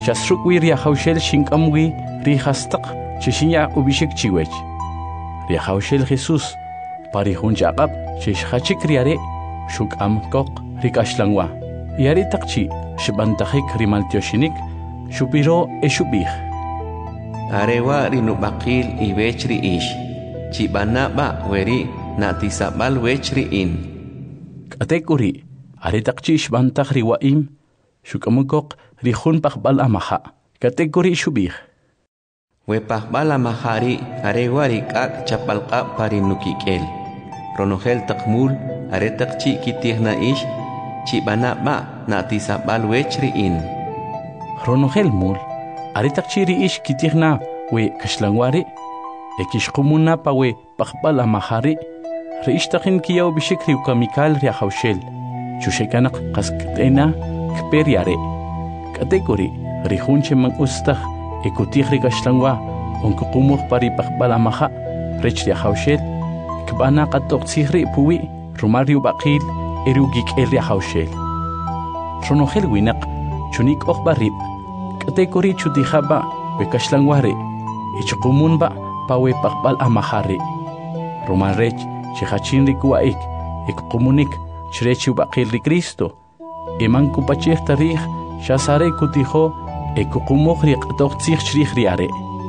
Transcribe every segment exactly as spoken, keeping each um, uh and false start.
Shasrukwi riahaushel shinkamwi rihastaq chishinya ubishik chiwech. Riahaushel Jesús parihun chaqab chishachik riare shukam kok rikashlangwa. Yari taqchi shibantajik rimaltioshinik shupiro eshubih. Arewa rinubakil iwechri ish. Chibanaba weri natisabal wechri in. Katekuri are taqchi shbantaj riwaim shukamukok rihun pakbal amaha. Katekuri shubih. We pakbal amahari arewari kak chapalka parinukikel. Ronogel takmul are taqchi kitihna ish. Chibanaba natisabal wechri in. Ronogel mul are taqchi ri ish kitihna we kashlangwari. Ekishkumuna pa we pakbal amahari. Reishtakin kiyaw bishikri ukamikal riahaushel. Chushekanak kaskatena kperiare. Katekuri rihunche mang ustah ekutihri kashlangwa onkukumuh pari pakbal amaha rech riahaushel. Kbana katok tsihri puwi rumariu bakil erugik el riahaushel. Ronogel winak chunik ok barib. Katekuri chutihaba we kashlangware. Ichkumun ba pawe pakbal amahari. Roman rech chihachin rikuaik ikumunik chrechu bakil ri Cristo. Eman kupachih tarih shasare kutiho ekukumuh ri qtok tsih chrih riare.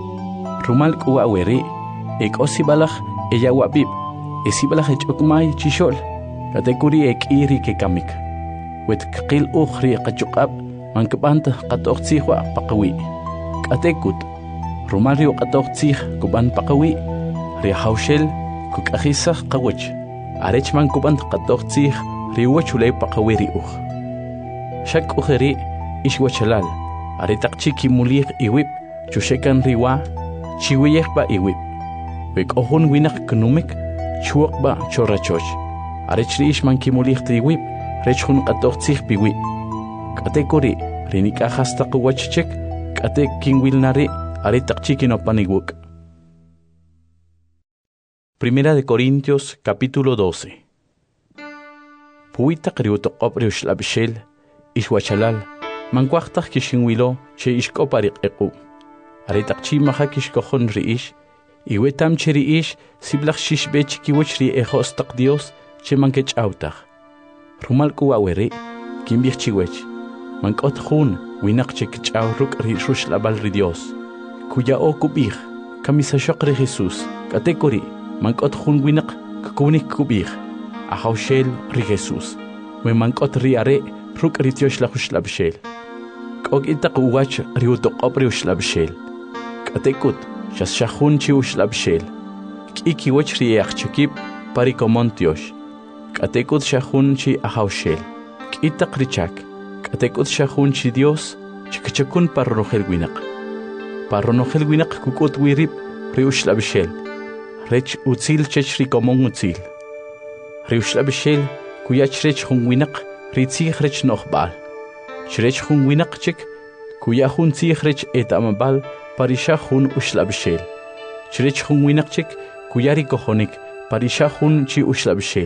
Rumal kuaweri ek osibalach ella wabib esibalach echokmay chishol. Katekuri ek iri ke kamik. Wet kqil ukhri qachukab mankabant qatok tsihwa paqawi. Katekut Rumario qatok tsih kuban paqawi riahaushel kukajisah qawach. Arechman kuban qatok tsih riwachulay paqawi riuh. Shak ujeri ishwachalal aritaqchi kimuliq iwib chushekan riwa chiwiyeh ba iwib. Wek ohun winak knumik chuak ba chorachoch. Arechri ishman kimuliq triwib rechhun qatok tsih piwi. Katekuri rinikajasta qawachchek katek kinwilnari aritaqchi kinopaniguk. Primera de Corintios, capítulo doce. Puita kriutoqop riushlabshel, ishwachalal, manquachtaj kishinwilo, che ishkoparik equ. Aritaqchi maha kishkohon riish, iwetam che riish, siblach shishbech kiwach ri ejostaq Dios, che mankech autaj. Rumal kuaweri, kimbich chiwech, mankot hun, winak che kichauruk ri rushlabal ri Dios. Kuya o kubih, kamisashok ri Jesús, katekuri, mankot hun winak kukunik kubih, ahaushel ri Jesús. We mankot riare ruk ritiosh la hushlabshel. Kog itak uwach riutoqop riushlabshel. Katekut, shas shahun chi ushlabshel. Kiki wach riach chakip parikomontiosh. Katekut shahun chi ahaushel. Kitak richak. Katekut shahun chi Dios, chikachakun parrohel winak. Parrohel winak kukut wirip riushlabshel. Rech utzil chech rikomon utzil. Riushlabshel kuyach rech hun winak ritzich rech nochbal. Chrech hun winak chik kuya hun tzich rech etamabal parisha hun ushlabshel. Chrech hun winak chik kuyari kohonik parisha hun chi ushlabshel.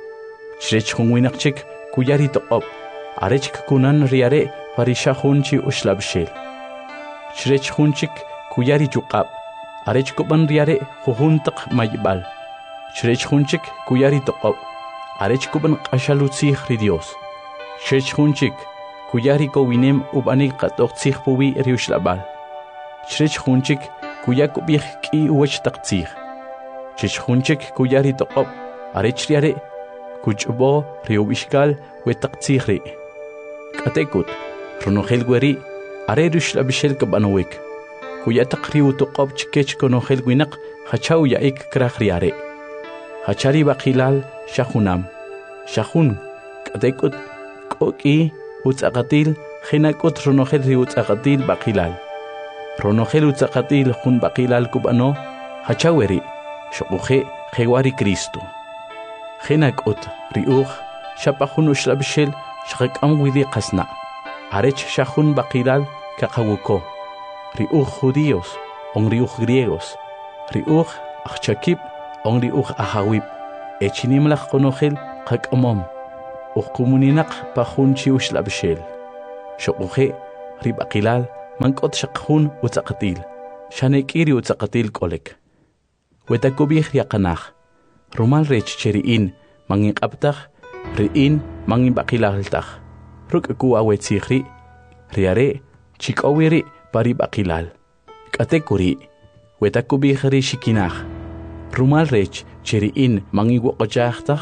Chrech hun winak chik kuyari toqop arech kunan riare parisha hun chi ushlabshel. Chrech hun chik kuyari chuqab arech kuban riare huhuntaq maybal. Chrech hun chik kuyari toqop arech kuban qashalutzich ri Dios. Chrech hun chik kuyari ko winem ubanik qatok tzich puwi riushlabal. Chrech hun chik kuyakubih ki uwach taqtzich. Chrech hun chik kuyari toqop arech riare kuchbo riubishkal we taqtzich ri. Katekut ronogel gweri are riushlabishel kabanowik. Kuyatak riu toqop chikech konogel winak hachaw yaik krach riare. Hachari bakilal shahunam. Shahun katekut koki utzaqatil khinakut ronogel ri utzaqatil bakilal. Ronogel utzaqatil hun bakilal kubano hachaweri shokuhe khewari Cristo. Khinakut riuh shapahun ushlabshel shaqam widi qasna. Arech shahun bakilal kakawuko. Riuh judíos, on riuh griegos. Riuh achakip, on riuh ahawib. Echinimlach konogel qakamom. Uqumuninaq pahun chi ushlabshel. Shokuhe ribakilal mank'ot shaqjun utzaqatil shanek'iri utzaqatil k'olek wetakubij yaqanaj rumal rech cheri'in manginq'abtaj ri'in manginb'aqilaltaj ruk' ku'awetzijri riare chik'owiri pari b'aqilal k'atekuri wetakubij ri shikinaj rumal rech cheri'in manginwoq'ochajtaj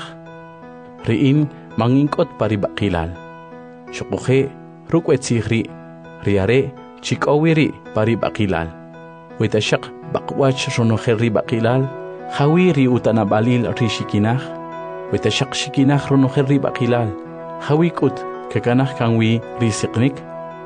ri'in mangink'ot pari b'aqilal xoqoje ruk' wetzijri riare chik'owiri pari b'aqilal wetashaq b'aqwach ronojel ri b'aqilal jawi ri utanabalil ri shikinaj wetashaq shikinaj ronojel ri b'aqilal jawi k'ut kakanaj kanwi ri siqnik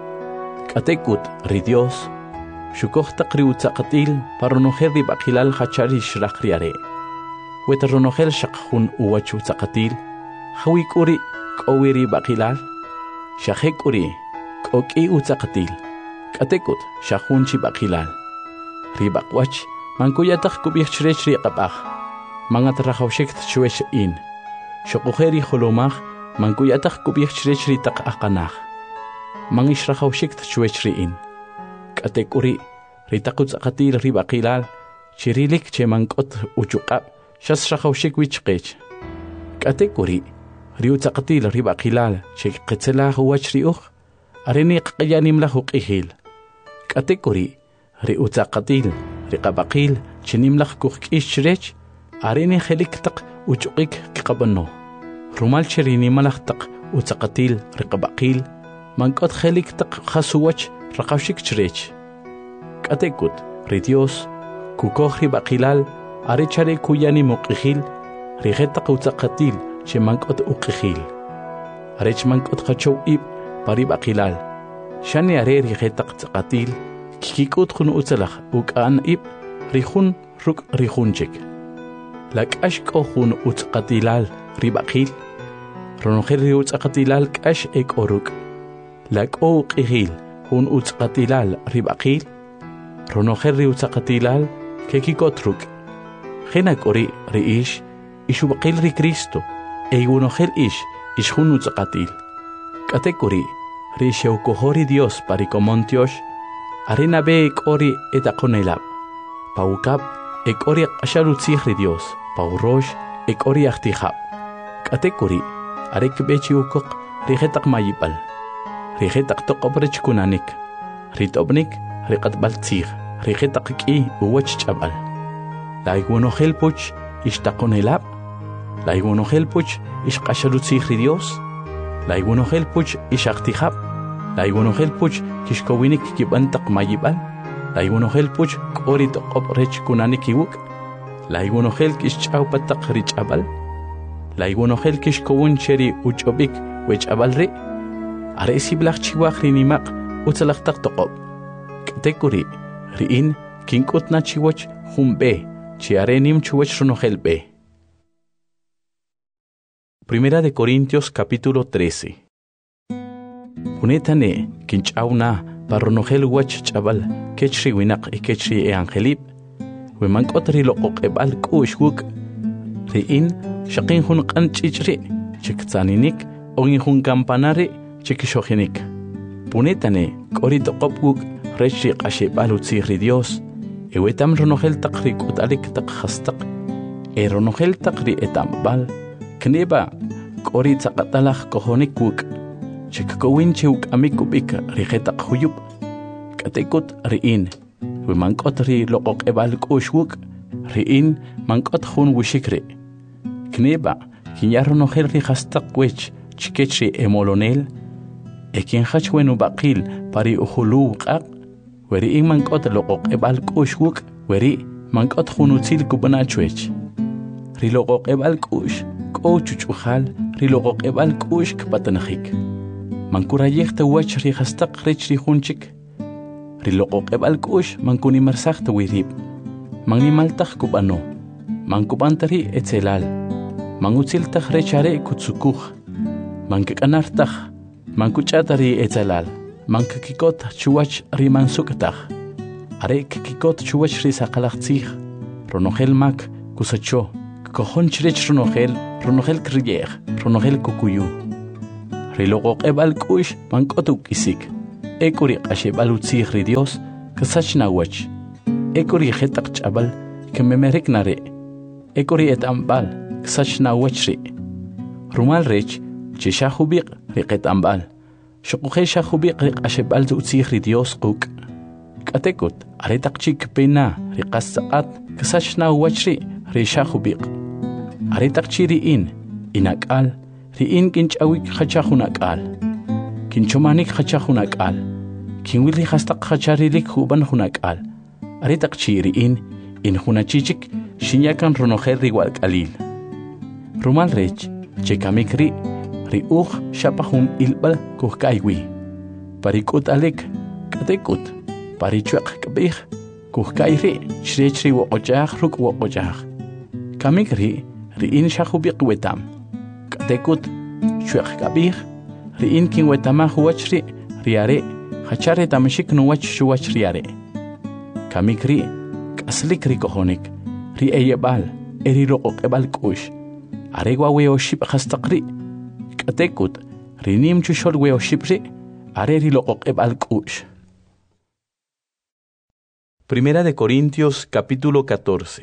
k'atekut ri Dios xukoj taq ri utzaqatil pa ronojel ri b'aqilal jachari xraq riare weta ronojel xaq jun uwach utzaqatil jawi k'uri k'owi ri b'aqilal xaje k'uri k'ok'i utzaqatil k'atekut xajun chi b'aqilal ri b'aqwach mankuyataj kub'ij chrech ri q'ab'aj mangat rajawxik chwex in xoqoje ri jolomaj mankuyataj kub'ij chrech ri taq aqanaj manix rajawxik chwex ri in k'atek'uri ri taq utzaqatil ri b'aqilal chirilik che mank'ot uchuq'ab' xas rajawxik wichqech k'atek'uri ri utzaqatil ri b'aqilal che qetzelaj uwach ri uj arini q'ayanimlaj uq'ijil k'atek'uri ri utzaqatil ri qab'aqil chinimlaj kujk'ix chrech arini jelik taq uchuq'ik q'ab'ano rumal chirinimalaj taq utzaqatil ri qab'aqil mank'ot jelik taq jasuwach raqawxik chrech k'atekut ri Dios kukoj ri b'aqilal ari chare kuyanim uq'ijil ri je taq utzaqatil che mank'ot uq'ijil arech mank'ot qachow ib' pari b'aqilal xani are ri je taq tzaqatil kikik'ut jun utzalaj uk'an ib' ri jun ruk' ri junchik lak'ax k'o jun utzaqatilal ri b'aqil ronojel ri utzaqatilal k'ax e k'o ruk' lak'o uq'ijil jun utzaqatilal ri b'aqil ronojel ri utzaqatilal kekik'ot ruk' jena k'ori ri ix ix ub'aqil ri Cristo e iwonojel ix ix jun utzaqatil k'atek'uri ri xewkojo ri Dios pari komon tiox arena be k'ori etaqonelab pawkab e k'ori q'axal utzij ri Dios pawrox e k'ori ajtijab k'atek'uri are kb'echi ukoq ri je taq mayib'al ri je taq toq'ob rech kunanik ri t'ob'nik ri q'atb'al tzij ri je taq k'i uwach ch'ab'al la iwonojel puch ix taqonelab la iwonojel puch ix q'axal utzij ri Dios la iwonojel puch ix ajtijab la iwonojel puch kixkowinik kib'an taq mayib'al la iwonojel puch k'ori toq'ob rech kunanik iwuk' la iwonojel kixch'aw pa taq ri ch'ab'al la iwonojel kixkowun che ri uch'ob'ik we ch'ab'al ri are siblaj chiwaj ri nimaq utzalaj taq toq'ob k'atek'uri ri'in kink'utna chiwach jun b'e chi are nim chiwach ronojel b'e. Primera de Corintios capítulo trece. Unetane kinch'awna pa ronojel wach ch'ab'al kechri winaq y kechri e angelib we mank'ot ri loq'oq'eb'al k'u'x wuk' ri'in xaqin jun q'an ch'ich'ri chiktzaninik ogin jun kampanari chikixojinik punetane k'ori toq'ob wuk' rech ri q'axeb'al utzij ri Dios e wetam ronojel taq ri k'ut'alik taq jastaq e ronojel taq ri etamb'al kneba k'ori tzaqatalaj kojonik wuk' chikkowin che uk'amik ub'ik ri je taq juyub' k'atekut ri'in we mank'ot ri loq'oq'eb'al k'u'x wuk' ri'in mank'ot jun wixik ri' kneba kinya ronojel ri jastaq wech chikech ri emolonel e kinjach wen ub'aqil pari ujulu q'aq we ri'in mank'ot loq'oq'eb'al k'u'x wuk' we ri' mank'ot jun utzil kub'na chwech ri loq'oq'eb'al k'u'x k'o chuch'ujal ri loq'oq'eb'al k'u'x kpatanajik mankurayej tawach ri jastaq rech ri junchik ri loq'oq'eb'al k'u'x mankunimarsaj tawirib mannimaltaj kub'ano mankub'antari etzelal mangutziltaj rech are kutzukuj mankik'anartaj mankuch'atari etzelal mankikikot chuwach ri mansuk'taj are kikikot chuwach ri saqalaj tzij ronojel mak kusacho kojon chrech ronojel ronojel kriyej ronojel kukuyu ri loq'oq'eb'al k'u'x mank'ot uk'isik ekuri qashebal utzih ri Dios kasach nawach ekuri khetaq chabal kememerek nare ekuri et ambal kasach nawach ri rumal rech chishahubiq riqet ambal shuqhe shahubiq riq ashebal utzih ri Dios quk katekut aretaq chik pena riqasat kasach nawach ri ri shahubiq aretaq chiri in inakal riin kinchawik khachahunakal kinchomanik khachahunakal kinwili khastaq khacharilik huban hunakal aritaq chiriin in hunachichik shinyakan ronojer riwal kalil rumal rech chekamikri ri uj shapahun ilbal kuhkaywi parikut alek katekut parichuaq kabih kuhkayri shrechri woqojah ruk woqojah kamikri riin shahubiq wetam katekut chuaq kabih riin kin wetama huachri riare hachare tamshik nuwach shuwach riare kamikri kaslik rikohonik ri eyebal eri roqebal kush aregwa weoship khastaqri katekut rinim chushol weoshipri are ri roqebal kush. Primera de Corintios capítulo catorce.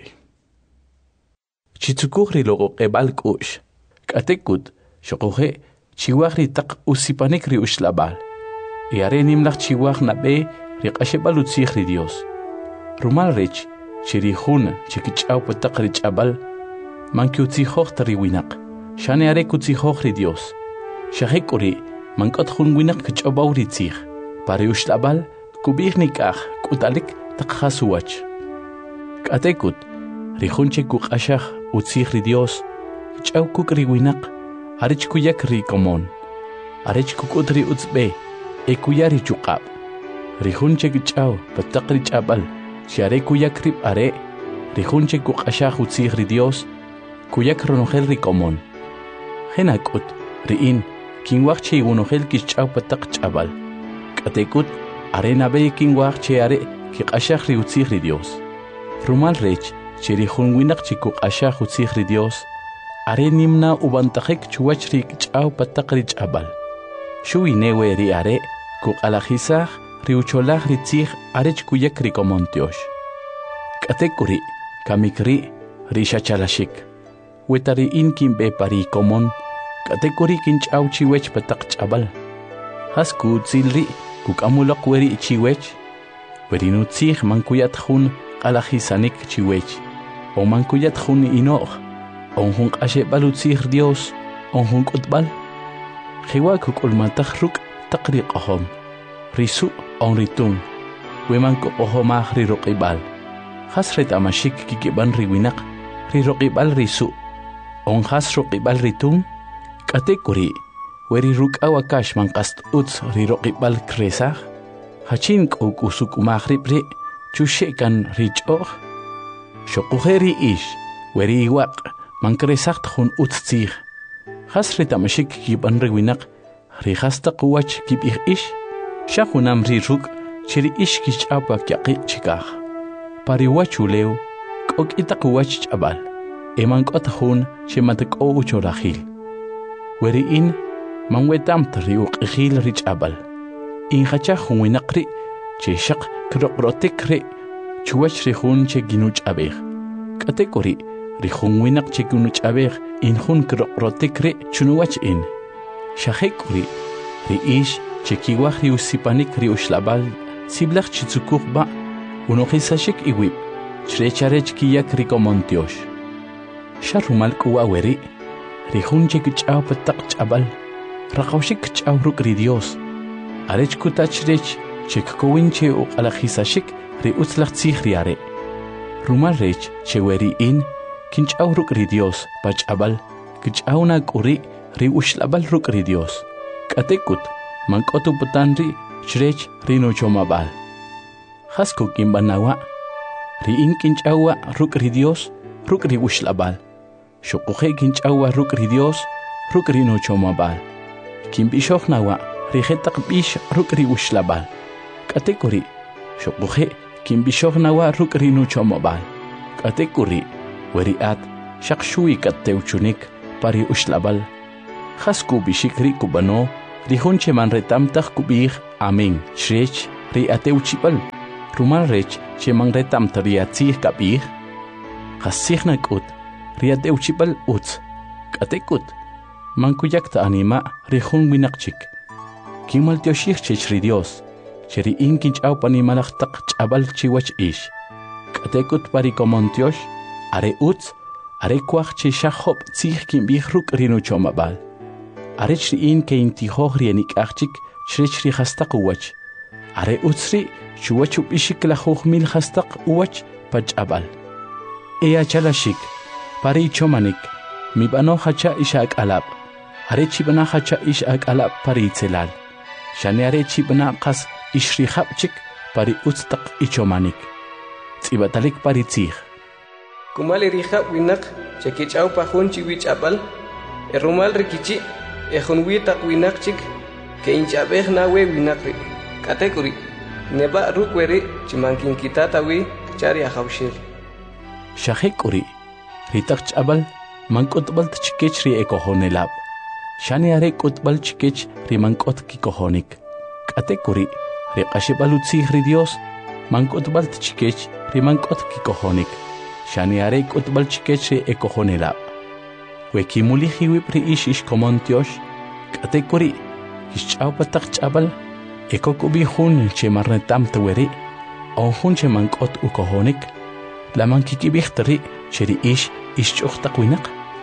Chitsukuhri roqebal kush katekut shoqoje chiwagri taq usipanik ri ushlabal y are nimlaq chiwag nabe ri qashebal utzih ri Dios rumal rech chirihun chikich'aw pataq ri ch'abal manki utzihoj tari winaq shane are kutzihoj ri Dios shahekuri mankot hun winaq kich'obaw ri tzih pari ushlabal kubih nikaj kutalik taq khasuwach katekut rihun chikuqashaj utzih ri Dios ch'aw kuk ri winaq arich kuyak ri komon arich kukut ri utzbe e kuyari chuqab rihun chekch'aw pataq ri ch'abal share kuyak ri are rihun chekuqashaj utzih ri Dios kuyak ronojel ri komon henakut riin kinwaq che wonojel kich'aw pataq ch'abal katekut are nabe kinwaq che are kiqashaj ri utzih ri Dios rumal rech che rihun winaq chekuqashaj utzih ri Dios are nimna ubantajek chuwach ri ch'aw pataq ri ch'abal shuwi newe ri are kuqalajisaj ri ucholaj ri tzij arech kuyak ri komontiosh katekuri kamikri ri shachalashik wetari in kimbe pari komon katekuri kinch'aw chiwech pataq ch'abal hasku tzilri kukamulaq weri chiwech werinu tzij mankuyat jun qalajisanik chiwech o mankuyat jun inoj on hun qashebal utzih Dios on hun kutbal khiwa kukulmataj ruk taqri qahom risu on ritun weman ko ohomaj ri roqibal hasret amashik kikiban ri winaq ri roqibal risu on has roqibal ritun katekuri weri ruk awakash man qast utz ri roqibal kresaj hachin kuk usuk umajri pri chushekan rich'oj shoqujeri ish weri iwaq man kresaj tjun utztzij hasret amashik kiban ri winaq ri hastaq wach kib'ij ish shajunam ri ruk chiri ish kich'apa kyaqi chikaj pari wachulew k'ok itaq wach ch'abal eman k'ot jun chematq'o uchorajil weri'in man wetamt ri uq'ijil ri ch'abal injachaj jun winaq ri che shaq kroqrotik ri chuwach ri jun che ginuch'abej k'atekuri ri jun winaq che ginuch'abej in jun kroqrotik ri chunuwach in shajekuri ri ish che kiwaj ri usipanik ri ushlabal siblaj chitzukuj ba unojisashik iwib chrecharech kiyak ri komontiosh sharumal k'uwa weri ri jun che kich'aw pataq ch'abal raqawshik kich'aw ruk' ri Dios arech kutachrech che kkowin che uq'alajisashik ri utzlaj tzij ri are rumal rech che weri'in kinch'aw ruk' ri Dios pa ch'abal kich'aw na k'uri ri ushlabal ruk' ri Dios k'atekut man k'otu putan ri chrech ri nuchomabal hasku kinbanawa ri'in kinch'awa ruk' ri Dios ruk' ri ushlabal shuquje kinch'awa ruk' ri Dios ruk' ri nuchomabal kinb'ixoj nawa ri jetaq b'ix ruk' ri ushlabal k'atekuri shuquje kinb'ixoj nawa ruk' ri nuchomabal k'atekuri weri'at shaqshuwi kattewchunik pari ushlabal hasku b'ixik ri kubano ri jun che man retamtaj kub'ij Amén. Shrech ri ateu chipal. Rumal rech che mang retam taria tzih kapir. Khasihna kut ri ateu chipal uts. Katekut. Mankuyak ta anima ri hun winakchik. Kimal tioshir chech ri Dios. Cheri inkinch au panimalaktak chabal chiwach ish. Katekut pari komontiosh. Are uts. Are kwach che shahop tzih kim bihruk rinu chomabal. Are chri in ke intihoh rienik achchik. Shrech ri khastaq uwach. Are utsri chuwachu ishik la khukh mil khastaq uwach pachabal. Eya chalashik. Pari chomanik. Mibano hacha ishak alab. Are chibana hacha ishak alab pari tselal. Shani are chibana qas ishri khapchik pari utstaq ichomanik. Tsibatalik pari tzih. Kumali rihab winak chekich au pahun chiwich abal. Erumal rikichi ehun witak winakchik. Que inchabej na we winakri katekuri neba rukweri chimankin kitata wi chari ahawshil shahekuri ritak chabal mankotbal tchikech ri ekohonelab shani are kotbal chikech ri mankot kikohonik katekuri ri qashibalutsi ri Dios mankotbal tchikech ri mankot kikohonik shani are kotbal chikech ri ekohonelab we kimuli hiwip ri ish ish komontiosh katekuri Ishchau patak chabal, eko kubi hun che marnetam teweri, on hun che mankot ukohonik, la mankiki bichteri, cheri ish ishchuch takwinak.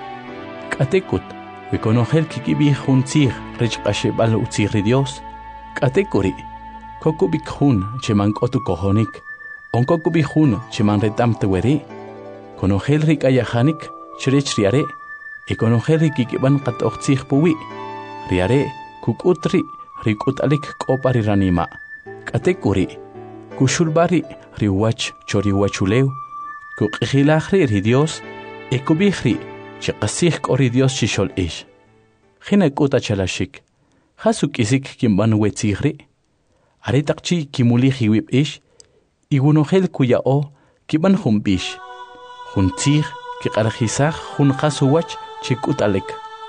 Katekut, wikonogel kiki bi hun tzir, rech qashebal utzir Dios. Katekuri, kokubik hun che mankot ukohonik, on kokubi hun che marnetam teweri, konogel rik ayahanik, cherech riare, ekonogel rikiki ban kat ochtzir puwi, riare, Kukutri rikutalik kopari ranima. Katekuri. Kushulbari riwach choriwachuleu. Kukhilahri ri Dios. Ekubihri chikasih kori Dios chishol ish. Hina kuta chalashik. Hasuk isik kimban wetzihri. Aritakchi kimulihi wip ish. Igunohel kuyao kiban humbish. Huntzih kikarhisah hun hasuwach chikutalik.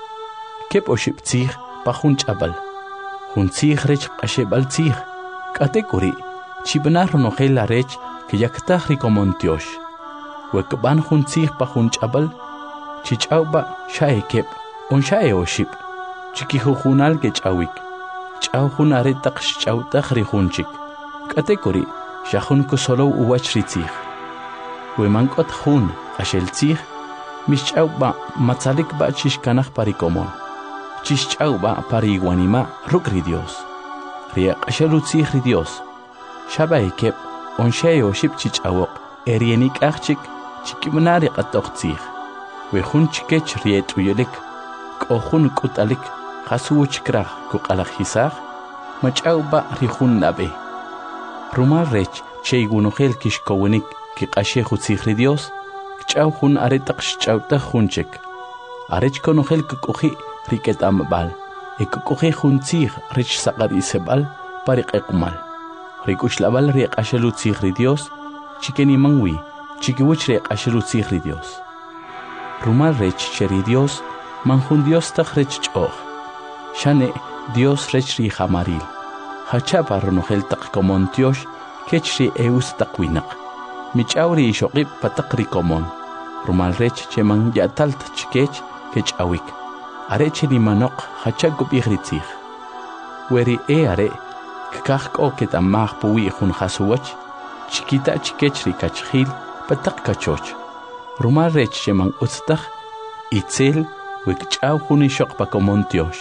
Kep oship tzih. Pahun chabal. Hun tzih rech qashebal tzih. Katekuri. Chibnar nohel rech que yaktah rikomontiosh. Wekban hun tzih pahun chabal. Chichauba shae kep. On shae oship. Chikihujunal ke chawik. Chaw hun aretak chawtah rihunchik. Katekuri. Shahun kusolo uwach ritzih. Wemankot hun ashel tzih. Mishchauba matzalik ba chishkanah parikomon. Chichauba pari guanima rukri Dios. Ria qashalutzi ri Dios. Shaba ekep on shayo ship chichawok erienik achik chikimnari qatoqtzih. We hun chikech riet uyelik kohun kutalik qasu chikrah kuqalajisah machauba ri hun nabe. Rumal rech cheygunogel kishkowenik ki qashehutzi ri Dios. Chaw hun aretaq chawta hunchek. Arech konogel kuqi Riket ambal, ekukohe juntzih rich sacar isebal, pariq ekumal. Rikushlabal riek ashelutzih ri Dios, chikeni mangwi, chikiwich riek ashelutzih ri Dios. Rumal rech cheri Dios, manjun Dios tak rech choh. Shane Dios rech ri hamaril. Hachapa ronogel tak komontiosh, kech ri eus takwinak. Michawri ishokib patak ri komon. Rumal rech chemang yatalt chikech, kech awik. Are cheli manok hachagub ihritzih. Weri e are kakak oket amah puwi hun hasuwach, chikita chikechri kachhil patak kachoch. Rumal rech chemang utstach, itzel wikchaw huni shok pa komontiosh.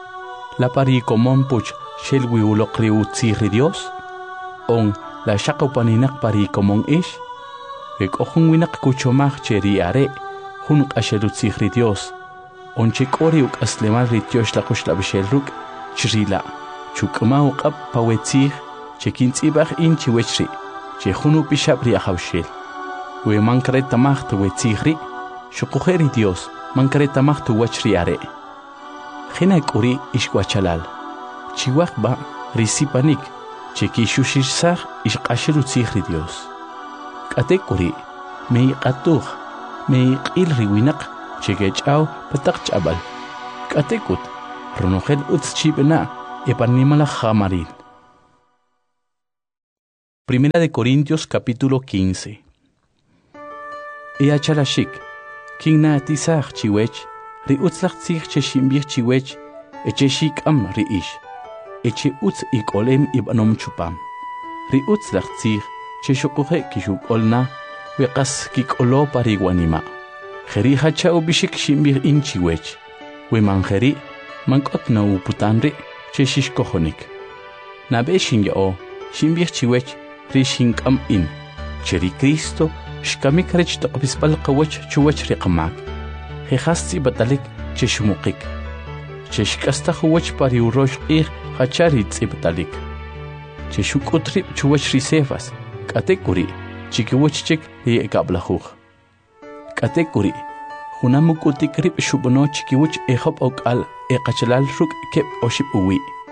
La pari komon puch shel wiulokri utzihri Dios, on la shakopaninak pari komon ish, wik ohun winak kuchomach cheri are hun kashelutzihri Dios. Onchik ori uk aslemal ritiosh la kush la bishelruk chrila chukma uqab pawetzih chekin tsibach in chiwechri che khunu pishabri ahawshel we mankare tamach tu wetzihri shukuheri Dios mankare tamach tu wachri are khina kuri ishkwachalal chiwach ba risipanik cheki shushishsah ishqashiru tsihri Dios kate kuri mei qatuh mei qil riwinak Chigechau patak chabal. Katekut, ronogel utschibena, epanimala hamaril. Primera de Corintios capítulo quince. E achalashik, king na tisach chiwech, ri utzlach tzich che shimbich chiwech, eche shik am ri ish, eche utz ik olem ibanom chupam. Ri utzlach tzich che shukuhe kishuk olna, weqas kik olo pariguanima. Jeri hacha ubishik shimbich in chiwech, we manjeri, mankot na uputanri, che shishkohonik. Na beshin ya o, shimbich chiwech, ri shinkam in, cheri Cristo, shkamik rech taqbispal qawach chuwach riqmak. Hejasti batalik che shumukik. Che shkasta huwach pari urosh qih hachari tzibtalik. Che shukutri chuwach risefas, katekuri, chikiwach chik ri ekablahuch. Katekuri, hunamukutik rib shubono chikiwach ehop okal ekachalal ruk kep oship uwi.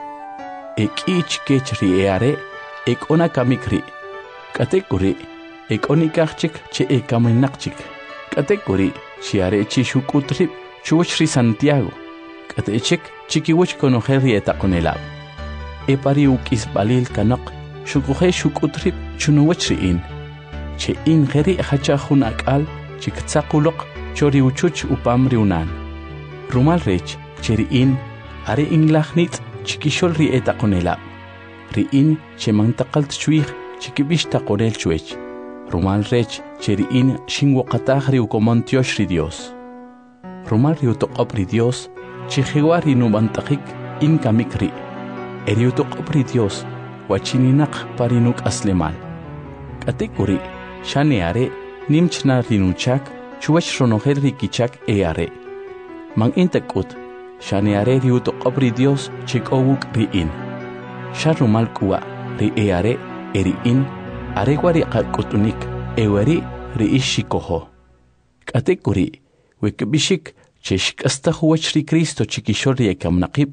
Ek ich kech ri eare, ek ona kamikri. Katekuri, ek onikachik che ekaminakchik. Katekuri, chiare chi shukutrip chuwachri Santiago. Katechik chikiwach konoheri etakonelab. E pari ukis balil kanak, shukuhe shukutrip chunuwachri in. Che in heri hacha hunakal, chiktsakulok, chori uchuch upamri unan. Rumal rech, cheri in, are inglachnit, chikisholri etakonelab. Ri in, che mantakalt chuich, chikibish takorel chuech. Rumal rech, cheri in, shinwokatahri ukomantioshri Dios. Rumal riutokopri Dios, chihiwari nubantakik in kamikri. Eriutokopri Dios, wachininak parinuk aslemal. Katekuri, shaneare, nimchna rinuchak, chuwach ronoher rikichak eare. Mang intakut, shaneare riutokopri Dios, chikowuk riin. Sharumal kuwa, ri eare, eri in, aregwari kakutunik, ewari ri ishikoho. Katekuri, wekbishik, cheshik hasta huwach ri Cristo chikishol ri ekamnaqib,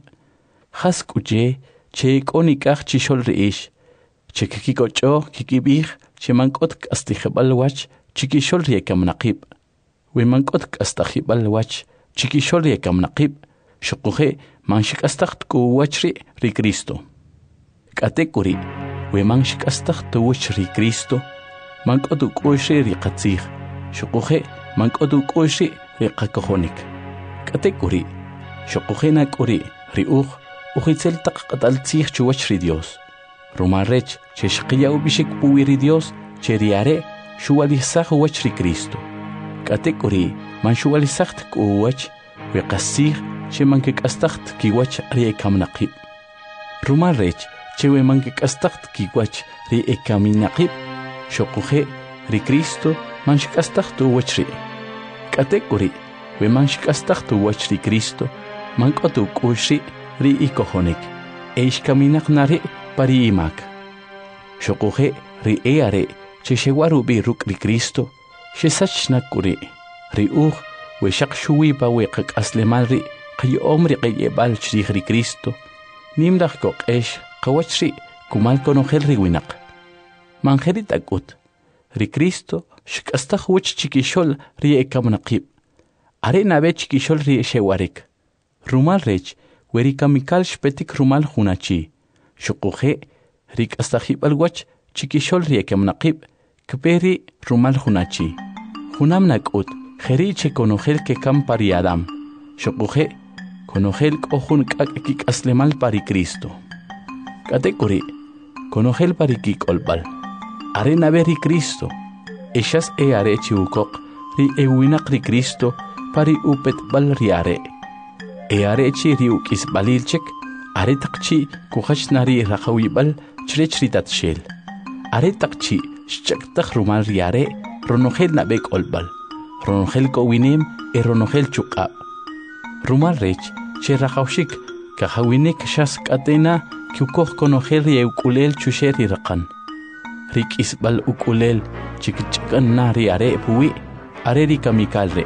hask uche, che konikach chishol ri ish, che kikikocho kikibih, che mankot kastijebal wach chikishol ri ekamnaqib, we mankot kastijebal wach chikishol ri ekamnaqib, shukuhe manshik astakt kuwach ri ri Cristo. Katekuri, we manshik astakt tuwach ri Cristo, mankotu kushri ri qatzih, shukuhe mankotu kushri ri qakohonik. Katekuri, shukuhena kuri ri uj, ujitzel taqatal tzih chuwach ri Dios. Rumarech, che shqiya ubishik puwi ri Dios, che riare, shuwalisach wach ri Cristo. Katekuri, man shuwalisacht kuwach, we qasih, che mankik astacht kiwach ri ekamnaqib. Rumarech, che we mankik astacht kiwach ri ekaminaqib, shukuhe ri Cristo, man shikastacht wach ri. Katekuri, we manshik astachtu wach ri Cristo, mankotu kushri ri ikohonik, eish kaminak nari pari imak. Shokuhe ri eare, che shewaru bi ruk ri Cristo, she sachnak kuri, ri uj, we shak shuwi pa we kak aslemal ri, kay omri kay ebal chri ri Cristo, nimdak kok eish, kawach ri, kumal konohel ri winak. Manjerit akut, ri Cristo, shik astach wach chikishol ri ekamnaqib. Are nabe chikishol ri shewarek. Rumal rech, weri kamikal shpetik rumal hunachi. Shukuhe, rik astahib alwach, chikishol ri ekamnaqib, kperi rumal hunachi. Hunam nakut, jeri che konohel ke kam pari Adam. Shukuhe, konohel kohun kak kik aslemal pari Cristo. Katekuri, konohel pari kik olbal. Are nabe ri Cristo. Eshas e are chiukok, ri ewinak ri Cristo, pari upet bal riare. E are chi ri ukis balilchek, are takchi kukhach nari rakhawi bal chrech ritat shel. Are takchi shchak tak rumal riare, ronohel nabek olbal. Ronohel kowinem e ronohel chukab. Rumal rech, che rakhawshik, kahawinek shas katena, kyukoh konohel ri ukulel chusheri rakan. Rik isbal ukulel, chikichakan nari are puwi, are ri kamikal re.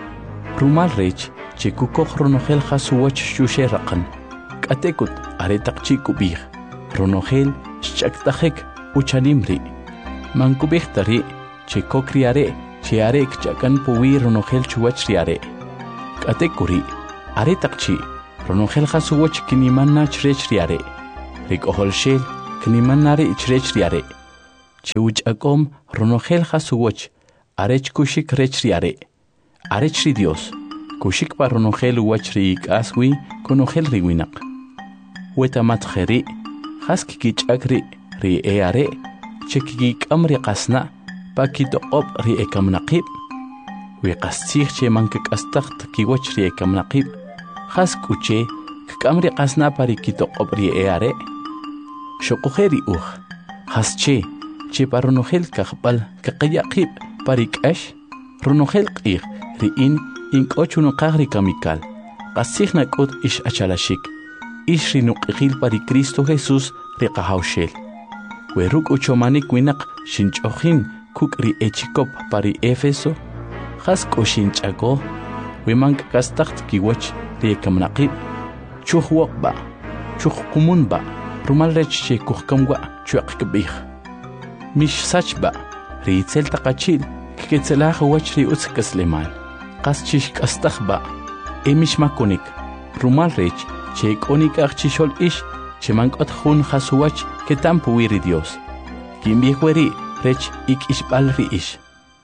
Rumal rech, che kukoh ronohel hasuwach shushe rakan. Katekut, are takchi kubih. Ronohel, shchaktajek, uchanimri. Mankubih tari, che kokriare, che are kchakan puwi ronohel chuwach riare. Katekuri, are takchi, ronohel hasuwach kiniman na chrech riare. Rik ohol shel, kiniman nari chrech riare. chewch akom ronogel hasuwoch arech kushik rech riare arech ri Dios kushik pa ronogel wach ri aswi konogel ri winak weta mat kheri haski kich agri ri eare chekigi kamri qasna pakito ob ri ekamnaqib wi qastikh che manke qastakht ki wach ri ekamnaqib hask uche kamri qasna pari kito ob ri eare shoqkheri uh hasche che paronogel kakhbal kaqyaqib parik ash ronogel qir ri in inkochuno qagri kamikal qasikhna kut ish achalashik ish ri nuqil pari Cristo Jesus ri qahawshel weruk uchomanik winak shinchokhin kukri echikop pari Efeso khask oshinchako wimank kastakht kiwach ri kamnaqib chukhwaqba chukhqumunba rumal rech che kukhkamwa chuqkbih mish sachba ri tsel taqachil kiketselah wach ri uskasleman qaschish kastakhba emish makonik rumal rech che konik archishol ish che mankot khun khasuwach ketampu wiri Dios kimbikweri rech ik ishbal ri ish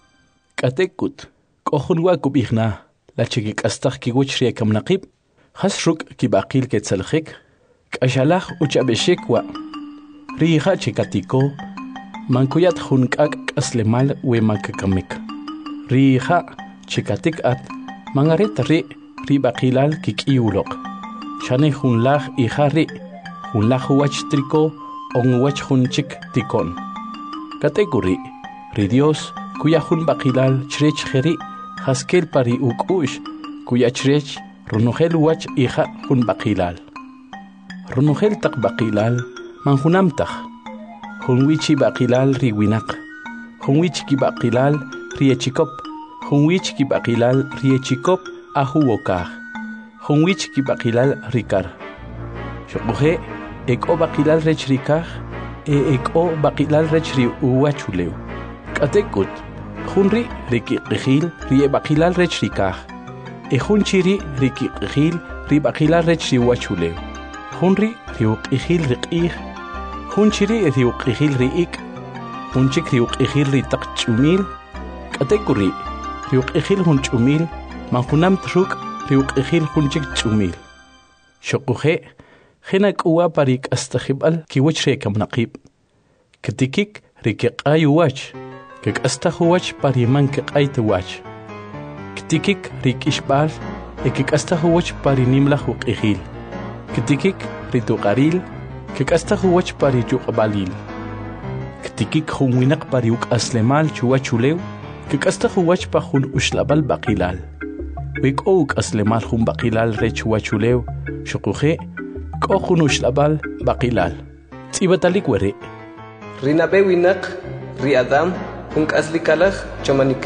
katekut kohunwa kubihna la chiki kastakh ki wach ri kamnaqib khasruk ki baqil ketselkhik kashalakh uchabeshikwa ri kha chikatiko mankuyat hunkak aslemal we makakamik ri kha chikatik at mangaret ri ri baqilal kikiulok shane hunlakh i khari hunlakh wach triko on wach hunchik tikon kategori ri Dios kuya hun baqilal chrech kheri haskel pari ukush kuya chrech runogel wach i kha hun baqilal runogel tak baqilal manhunamtakh hunwichi baqilal ri winak hunwichi ki baqilal ri echikop hunwichi ki baqilal ri echikop ahuwokah hunwichi ki baqilal rikar shoqhe eko baqilal rech rikah e eko baqilal rech ri uwachuleu katekut hunri riki qihil ri baqilal rech rikah e hunchiri riki qihil ri baqilal rech ri uwachuleu hunri ri qihil riqih hunchiri riuq ihil riik hunchik riuq ihil ri taqchumil katekuri riuq ihil hunchumil manhunam truk riuq ihil hunchik chumil shoqhe khinak uwa parik astakhibal ki wachre kamnaqib katikik riqiq ayuwach kik astakhuwach pariman ki qaytwach katikik riqishbal ekik astakhuwach parinimlah uq ihil katikik rituqaril kikastah wach pari juk balil ktikik khumwinak pari uk aslemal chuwa chulew kikastah wach pa khun ushlabal baqilal wik ok aslemal khum baqilal re chuwa chulew shuqhe ko khun ushlabal baqilal tibatalik were rinabe winak ri adam un aslikalakh chamanik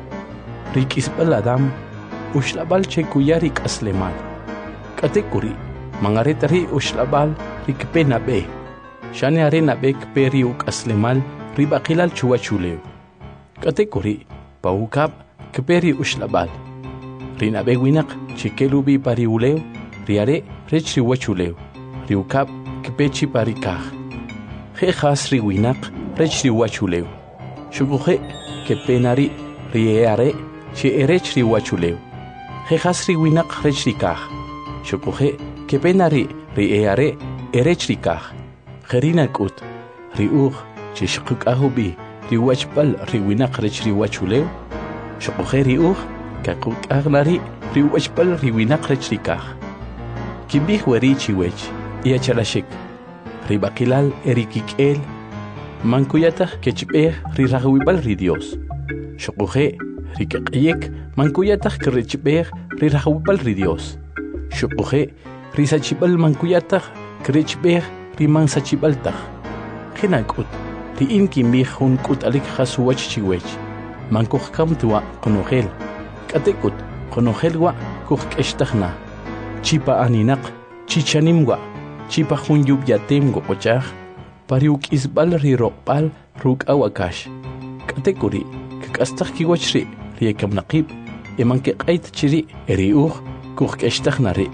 rikisbal adam ushlabal che kuyarik aslemal katekuri mangaretari ushlabal rikpena be shane arena bek periuk aslemal ribaqilal chuwa chulew katekuri paukap kperi ushlabal rina be winak chikelubi pariulew riare rechi wachulew riukap kpechi parikah he khasri winak rechi wachulew shubuhe kpenari riare chi erechi wachulew he khasri winak rechi kah shubuhe kpenari riare erechrikah kherina kut riuq chishquk ahubi riwachbal riwinaq rechri wachulew shoqhe riuq kakuk agnari riwachbal riwinaq rechrikah kibih warichi wech iachalashik ribaqilal erikik'el mankuyataq kechbeh riraqwibal ri Dios shoqhe rikaqyek mankuyataq krechbeh riraqwibal ri Dios shoqhe risachibal mankuyataq krechbeh riman sachibaltaq khinakut ri inki mihun kut alik khasuwach chiwech mankuq kamtua qonogel katekut qonogelwa kuqk'eshtajna chipa aninaq chichanimwa chipa hunyub yatemgo qochaj pariuk isbal ri roqbal ruk awakash katekuri k'astaj kiwachri ri kamnaqib emanke qait chiri eriuq kuqk'eshtajna ri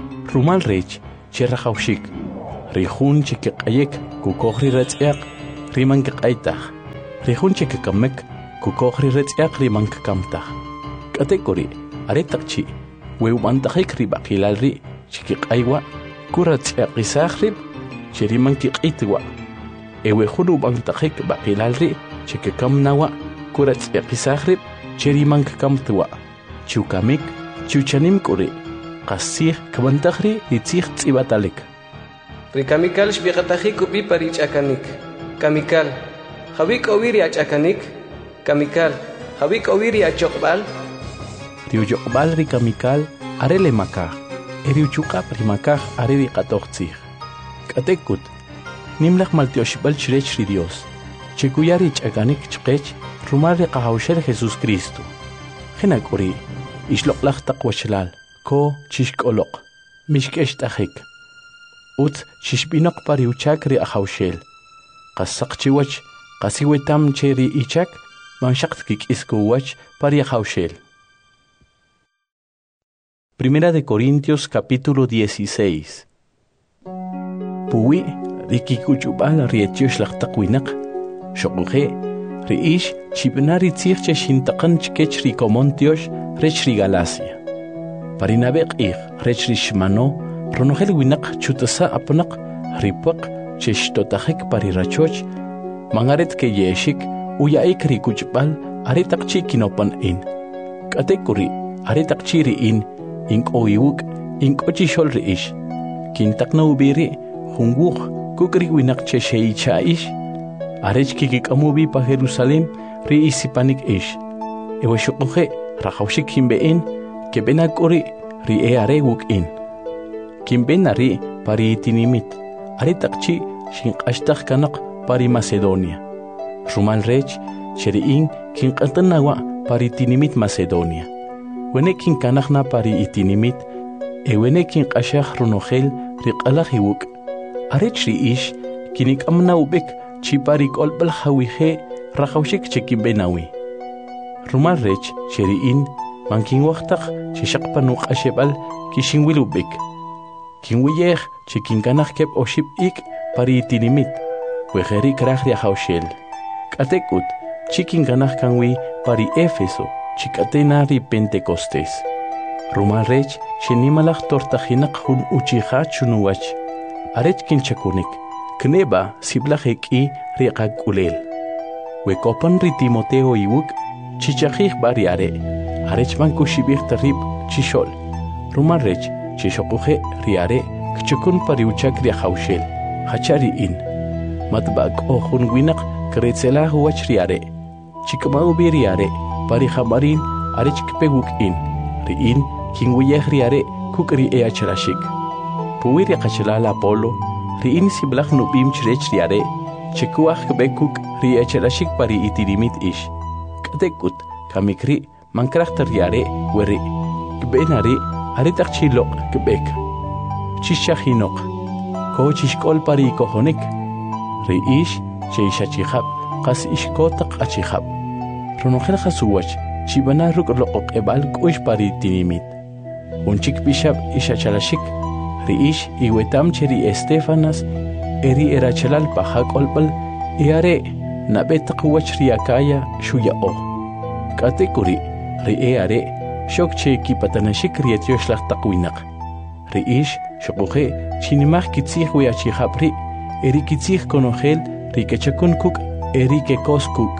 rumal rech cherrajawshik ri jun chikiq'ayek kukoj ri ratz'eq riman kaqaytaj, rijunche kakamek, kukoj rirretz'yaq riman kakamtaj. K'atek'uri, aretaqchi, wewmantajik ribaqilal ri, chikiq'aywa, kuratz'yaqisaj rib, chiriman kiq'itwa. Ewejun ubantajik baqilal ri, chikakamnawa, kuratz'yaqisaj rib, chiriman kakamtwa. Chukamik, chuchanim k'uri, qasij kabantajri ritzij tz'ibatalik. Rikamikal shbiqatajik upi parich'akanik. Kamikal, jawik owiri ach'akanik. Kamikal, jawik owiri achoqbal. Riuyoqbal rikamikal arele makaj, eriuchuqap rimakaj are riqatojtzij. K'atekut, nimlaj maltioxibal chirech ri Dios. Chikuyari ch'akanik chqech rumal riqajawxel Jesús Cristo. Jinak'uri, ixloqlaj taq wachlal, ko chixk'oloq, mixk'ex t'ajik. Ut chixb'inoq pariuchak ri ajawxel. Qasaq chiwach, qasiwetam che ri ichak, manxaq kik'iskuwach pari ajawxel. Primera de Corintios capítulo dieciséis. Puwi, rikikuchubal rietiosh laqtaqwinaq, shoquje, riish chibnari tzirche shintaqan chkech rikomontiosh rech ri Galacia. Parinabeq ig rech ri shmano, ronogel winaq chutasa apnaq, ripuaq cheshtotajik parirachoch, mangaret ke yeshik, uyaik rikuchbal, aretaqchi kinopan in. Katekuri, aretaqchi riin, ink oiwuk, ink ochishol riish. Kintakna ubiri, hunguq, kukri winaq chesheicha ish, arech kikikamubi pa Jerusalem ri isipanik ish. Ewe shukuhe rajawshik kimbein kebenak uri ri e are wuk in. Kimbena ri pari itinimit, are takchi shinqashtak kanak pari Macedonia. Rumal rech cheriin kinqatanawa pari itinimit Macedonia. Wene kinkanakna pari itinimit, ewene kinqashak runogel riqalaj iwuk. Arech ri ish kinikamna ubik chiparik olbal hawije rajawshik chekimbenawi. Rumal rech cheriin mankin waqtaq chishaqpanu qashebal kishinwilubik. Kinwiyej chikinkanaj kep oshib ik pari itinimit. Wejeri kraj riajawshel. K'atekut chikinkanaj kanwi pari Éfeso chikatena ri Pentecostés. Rumal rech chinimalaj tortajinaq jun uchija chunuwach. Arech kinchakunik. Kneba siblajeki riqak ulel. Wekopan ri Timoteo iwuk chichajij bariare. Arech mankushibij tarib chishol. Rumarech chishokuje riare kchukun pariuchak riajawshel. Hachari in. Matbak ojun winak kretzela huach riare. Chikmau biriare parijamarin arech kpeguk in. Riin kinwiyej riare kukri eachrashik. Puwiri qachlala Apolo. Riin siblaj nubim chirech riare, chikuaj kbekuk riechelashik pari itirimit ish. Katekut, kamikri, mankrachta riare, weri. Kbenari, aritach chilok kbek. Chishahinok, ko chishkol pari kohonik. Ri ish, cheishachihab, kas ishkotak achihab. Ronogel hasuwach, chibana ruk lokok ebal kuish pari itinimit. Unchik bishab ishachalashik. Riish iwetam cheri Estefanas eri erachelal pahak olpal iare nabetak wach riakaya shuyao. Katekuri ri eare shok che kipatanashik rietiosh laqtaqwinak. Riish shokuje chinimaj kitzij weachijapri eri kitzij konogel rikechakun kuk eri kekoskuk.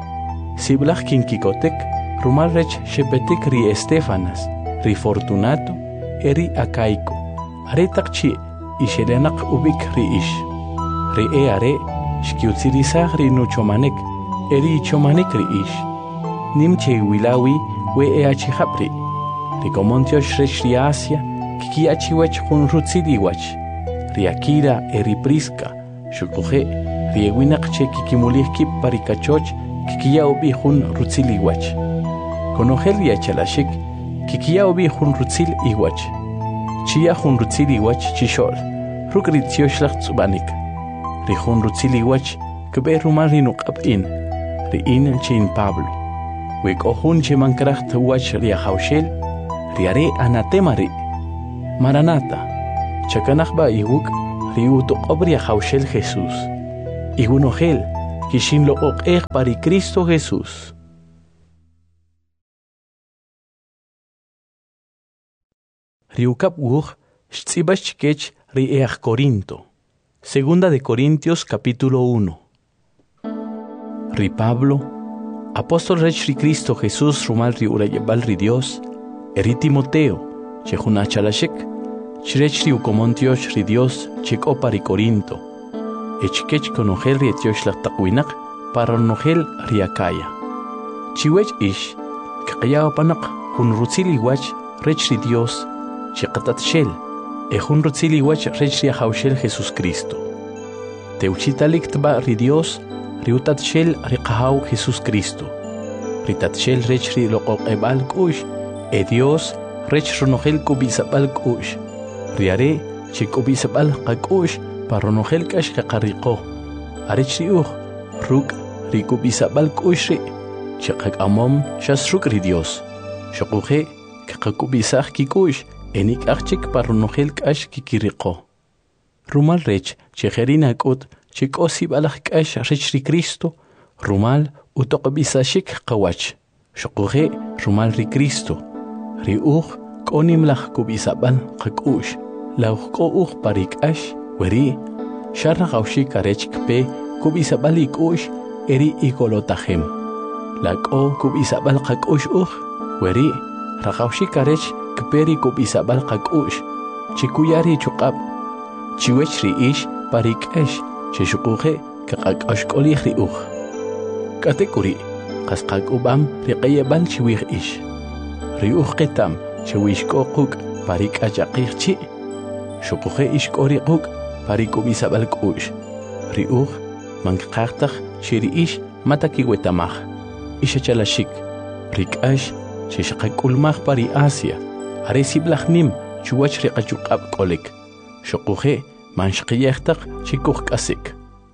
Siblaj kinkikotek rumalrech shepetik ri Estefanas ri Fortunato eri Acaico. Aretaqchi isherenak ubik riish. Ri e are shkiutzirizaj ri nuchomanek eri chomanek riish. Nimche wilawi we e achijapri. Ri komontiosh rech ri Asia kiki achiwech jun rutziliwach. Ri Akira eri Prisca shukuje ri ewinak che kikimulihkip parikachoch kikiya ubi jun rutziliwach. Konogel ri achalashik kikiya ubi jun rutzil iwach. Chia jun rutzili wach chishol, rukri tioshlach tzubanik. Ri jun rutzili wach, kbe rumal rinukab in, ri in chin Pablo. Wek ohun che mankracht wach ri ajawshel, ri are anatema ri. Maranata, chakanach ba iwuk, ri utuqob ri ajawshel Jesús. Igunogel, kishin lo oqej pari Cristo Jesús. Riukap wuj shtzibach chikech ri'eaj Corinto. Segunda de Corintios capítulo uno. Ri Pablo, apóstol rech ri Cristo Jesús rumal ri urayebal ri Dios, eri Timoteo, chejuna chalashek, chirech ri ukomontiosh ri Dios, chekopa ri Corinto, echkech konogel ri etiosh laqtaquinak, para nogel ri Acaya. Chiwech ish, kaqaya panak, hun rutzili wach, rech ri Dios, chiqatat shel, ejun rutzili wach rech ri ahaushel Jesús Cristo. Teuchitalik tba ri Dios, riutat shel riqahau Jesús Cristo. Ritat shel rech ri loqoqebal kush, e Dios rech ronogel kubisabal kush. Riare chikubisabal qakush paronogel kash qaqariqo. Arech ri uj, ruk ri kubisabal kush ri, chiqak amom shasruk ri Dios. Shoquje qaqakubisaj kikush, enik achik paronogel kash kikiriqo. Rumal rech chejerina kut chikosib alaj kash rech ri Cristo, rumal utoqbisashik qawach. Shoquje rumal ri Cristo. Ri uj konim laj kubisabal qakush. Lauj ko uj parik ash, weri, sharra gaushik arech kpe kubisabal ikush eri ikolotajem. La ko kubisabal qakush uj, weri, ragaushik arech kperi kubisabal qakush. Chikuyari chuqab. Chiwech ri ish parik ash, chishukuje kaqakash kolih ri uj. Katekuri, qasqak ubam riqayebal chiwih ish. Ri uj qetam chiwish ko quk parik ajaqih chi. Shukuje ish kori quk parik kubisabal kush. Ri uj manqaqtaq chiri ish mataki wetamaj. Isha chalashik. Rik ash chishaqakulmaj pari Asia. Are siblajnim chuwach riqachuqab kolik. Shukuje manshqiyaqtaq chikuj kasik.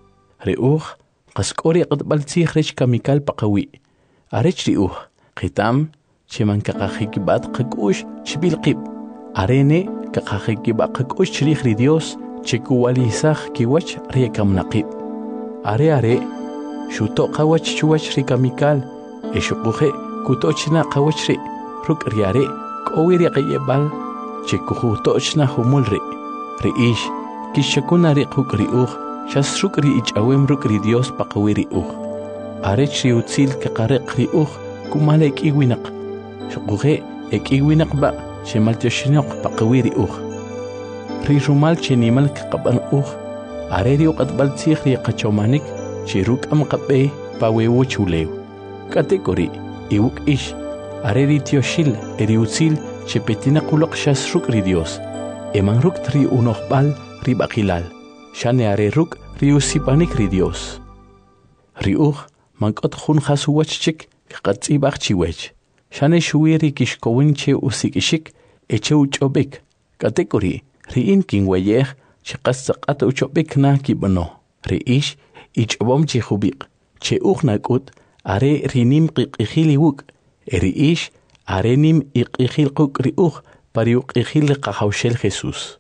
Ri uj qaskori qatbal tzij rech kamikal paqawi. Arech ri uj qitam chiman kaqajikibat qakush chibilqib. Arene kaqajikibat qakush chirij ri Dios chikuwalisaj kiwach riyakamnaqib. Are are shuto qawach chuwach ri kamikal e shuquje kutochna qawach ri ruk riare qowi riqayebal chikujutochna humul ri. Ri ish kishakuna ri quk ri uj shasruk ri ichawem ruk ri Dios paqawi ri uj. Arech ri utzil kaqariq ri uj kumale ikiwinaq. Shuquje ikiwinaq ba shemal tioshinoq paqawi ri uj. Ri rumal chenimal kaqaban uj. Are ri uqatbal tzij ri qachomanik chiruk am qabe pawewu chulew. Katekori iwuk ish. Are ri tioshil eri utzil chepetina qulaq shasruk ri Dios. Eman ruk tri unoqbal ri baqilal. Shane are ruk ri usipanik ri Dios. Ri uj mankot jun jasuwachchik qatzibaq chiwech. Shane shuwiri kishkowinche usikishik eche uchobik. Katekori ri in kinweyej chiqasaqat uchobik na kibano. Ri ish ichobom chihubik. Che uj nakut are rinim qiqijili wuk. Eri ish are nim iqijil quk ri uj pari uqijil qahawshel Jesús.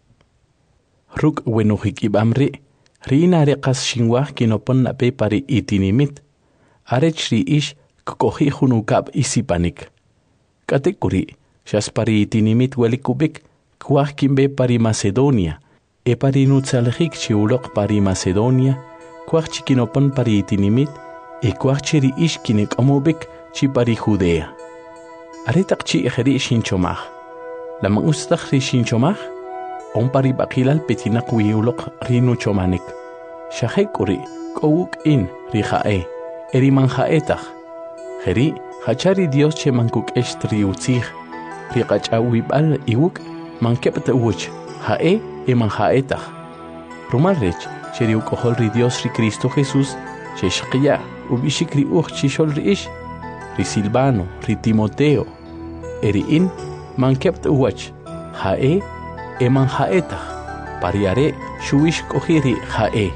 Ruk wenujikibamri rina reqas shinwaj kinopon nape pari itinimit. Arech ri ish kukoji junukab isipanik. Katekuri shas pari itinimit welikubik kwaj kimbe pari Macedonia. E pari nutzaljik chiulok pari Macedonia. Kwaj chikinopon pari itinimit. E kwaj chiri ish kinek amobik chi pari Judea. Aretak chi ejeri shinchomaj. Lamang ustak ri shinchomaj. On pari bakilal petinak wiulok rinu chomanik. Shahekuri kowuk in rijae. Eri manjaetach. Jeri hachari Dios che mankuk estri utzij. Riqacha wibal iwuk mankepte uch. Jae e manjaetach. Rumal rech cheri ukohol ri Dios ri Cristo Jesús. Che shqiya ubishik ri uch chishol ri ish. Ri Silvano, ri Timoteo. Eri in mankepte uch. Jae e manjaetach. Pariare shuish kohiri jae.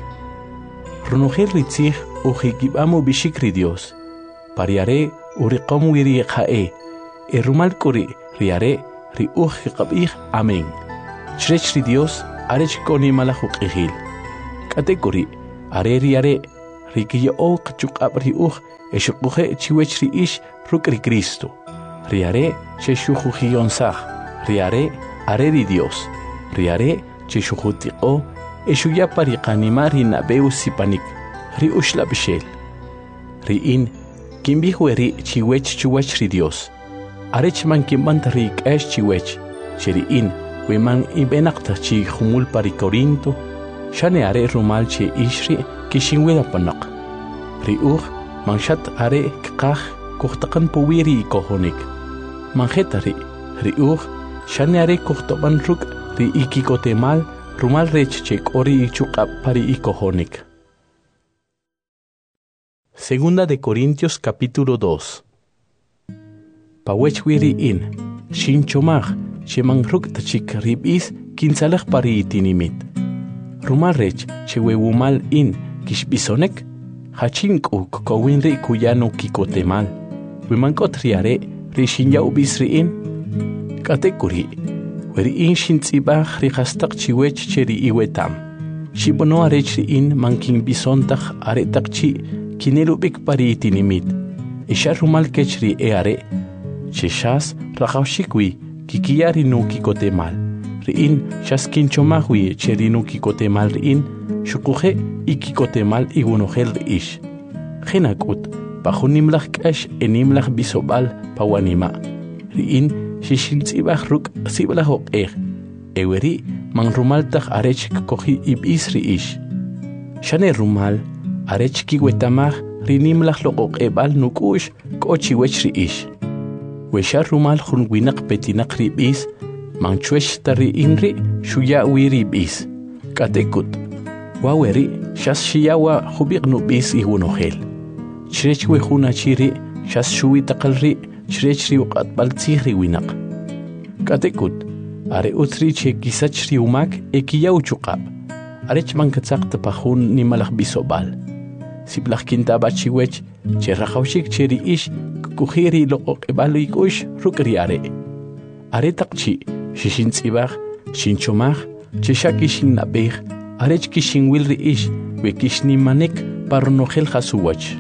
Runujir ri tzij ujikibamo bishik ri Dios. Pariare uriqom wiri jae. E rumal kuri riare ri ujikabih amen. Chrech ri Dios arech koni malajuk ihil. Katekuri are riare rikiya o qchuqab ri uj eshuquje chiwech ri ish ruk ri Cristo. Riare che shujujionsaj, riare are ri Dios, riare che shujutiqo eshuya pariqanima ri nabeu sipanik, ri ushla bishel. Ri in kimbihueri chiwech chuwach ri Dios. Arech man kimbant ri k'ash chiwech, cheri in weman ibenaqta chi jumul pari Corinto, shane are rumal che ishri kishinwela panak. Ri uj manshat are kqaj kuhtaqan puwiri kohonik. Manjetari ri uj shane are kuhtoban ruk ri ikikotemal rumal rech che kori ichuqab pari ikohonik. Segunda de Corintios capítulo dos. Pawech wiri in, shinchomaj, cheman ruk tachik ribis kinsalaj pari itinimit. Rumal rech che wewumal in kishbisonek, hachink u kokowin ri kuyano kikotemal. Wimankot riare ri shinya ubis ri in. Katekuri, weri in shintzibaj ri hastak chiwech cheri iwetam. Shibono arech ri in mankin bisontaj aretak chi kinelubik pari itinimit. Isha rumal kechri e are, Cheshas rajawshikwi kikiyari no kikotemal. Riin shas kinchomahwi cheri no kikotemal riin shukuje ikikotemal igunojel riish. Genakut pajunimlach kash enimlach bisobal pawanima. Riin shishintzibach ruk siblahok er. Eweri man rumaltach arech koji ibis riish. Shane rumal arech kiwetamach rinimlach lokok ebal nukush kochiwech riish. Wesha rumal jun winak petinak ribis, manchwesh tari inri shuya wiribis. Katekut, waweri shas shiyawa hubik nubis igunojel. Chrech wejuna chiri shas shui takalri chrech riuqat baltzihri winak. Katekut, are utri che kisach riumak ekiyaw chuqab. Arech mankatzak tapahun nimalach bisobal. Siblach kintaba chiwech che rajawshik cheri ish kujiri loqoq ebalu ikush rukriare. Are takchi, shishintzibach, shinchomach, cheshakishin nabej, arech kishin wilri ish, wekishni manek parnojel hasuwach.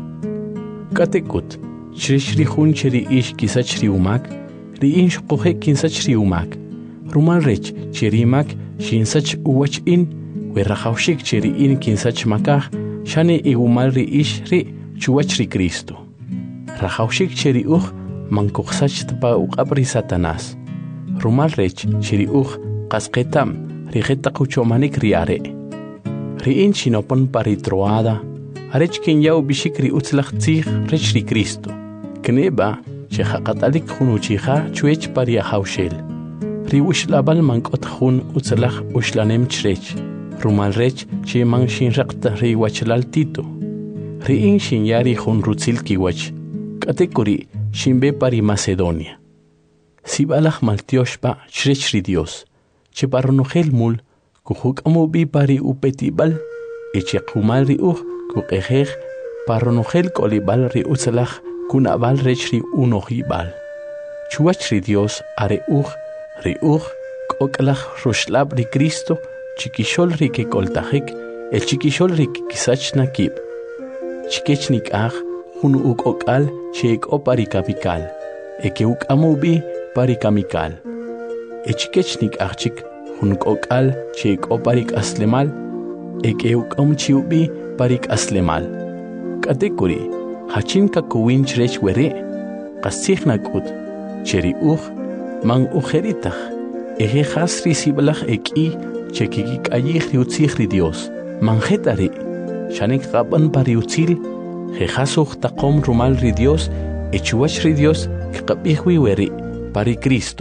Katekut, chreshri hun cheri ish kisachri umak, ri insh koje kinsachri umak. Rumal rech cherimak shinsach uwach in, we rajawshik cheri in kinsach makaj, shane igumal ri ish ri chuwach ri Cristo. Rajawshik cheri uj mankuksach tpa uqabri Satanás. Rumal rech cheri uj qasqetam rijeta kuchomanik riare. Riin chinopon paritroada, arech kinyaw bishik ri utzlach tzig rech ri Cristo. Kneba che haqatalik junuchiha chuech paria hawshel. Ri ushlabal mankot jun utzlach ushlanem chrech. Rumal rech che man shinraqta ri wachlal tito. Riin shinyari jun rutzil kiwach. Katekuri shimbe pari Macedonia. Sibalach maltioshpa chrechri Dios. Che parnojel mul kujuk amubi pari upetibal. Eche kumal ri uj kukejej parnojel kolibal ri utzalach kunabal rechri unojibal. Chuachri Dios are uj ri uj koklach rushlab ri Cristo chiquishol ri que koltajik el chiquishol ri que kisach nakib. Chikechnik aj un uk okal cheik o parikapikal. Eke uk amubi parikamikal. Echikechnik achik un okal cheik o parik aslemal. Eke uk amchiubi parik aslemal. Katekuri hachin kakuwin chrech were. Kasihnak ut cheri uj man ujeritach. Eje hasri sibalach eki chekikik ayih riutzihri Dios. Manjetari shanek raban pariutzil. Jejasuj taqom rumal ri Dios, echuach ri Dios, kqabihwi weri, pari Cristo.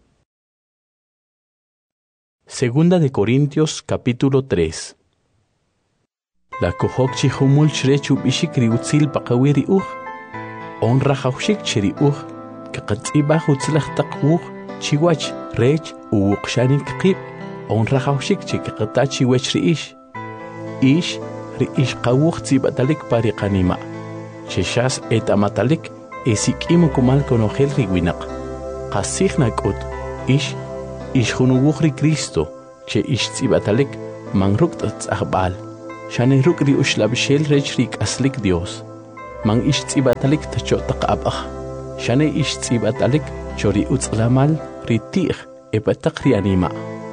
Segunda de Corintios capítulo tres. La kohok chihumul chrechu bishik ri utzil paqawiri uj. On rajawshik cheri uj, kaqatzibah utzlach taqwuj, chiwach, rech, uwuqshanik qib. On rajawshik chikaqatachi wech ri ish. Ish, ri ish qawuj tzibatalik pariqanima. Cheshas etamatalik esikimu kumal konojel ri winak. Qasihnak ut, ish, ish junuwuj ri Cristo, che ish tzibatalik manruk tzahbal. shane ruk ri ushlabshel rech rik aslik Dios man ish tsibatalik tacho taqabakh shane ish tsibatalik chori utzlamal ri tikh epatak ri anima